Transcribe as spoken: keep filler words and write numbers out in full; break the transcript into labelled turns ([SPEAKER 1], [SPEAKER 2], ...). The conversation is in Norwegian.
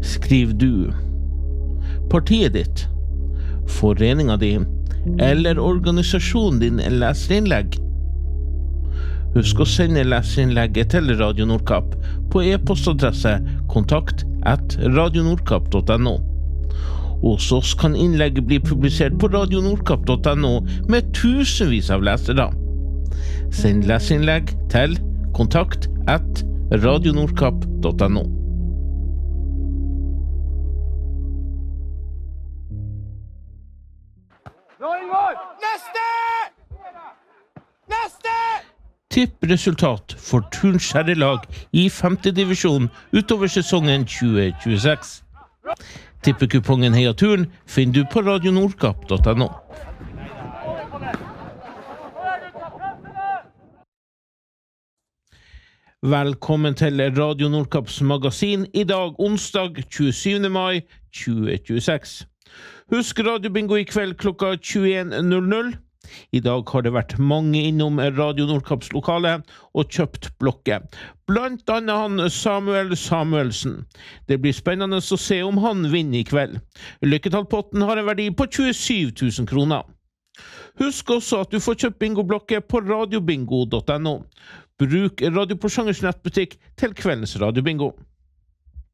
[SPEAKER 1] Skriv du. Partiet ditt, foreninga di eller organisasjonen din leserinnlegg. Husk å sende leserinnlegget til Radio Nordkapp på e-postadresse kontakt at radionordkapp punktum no. Hos oss kan innlegget bli publisert på radionordkapp punktum no med tusenvis av lesere. Send leserinnlegg til kontakt at radionordkapp punktum no.
[SPEAKER 2] Neste! Neste!
[SPEAKER 1] Tippresultat for Turns herrelag i femte divisjon utover sesongen tjue tjueseks. Tippekupongen Heia Turn finner du på radionordkapp punktum no. Velkommen til Radio Nordkapps magasin i dag, onsdag tjuesyvende mai tjue tjueseks. Husk radiobingo i kveld klokka tjueen null null. I dag har det vært mange innom Radio Nordkapps lokale og kjøpt blokke. Blant annet han Samuel Samuelsen. Det blir spennende å se om han vinner i kveld. Lykketallpotten har en verdi på tjuesyv tusen kroner. Husk også at du får kjøpt bingoblokke på radiobingo punktum no. Bruk Radio Porsanger's nettbutikk til kveldens radiobingo.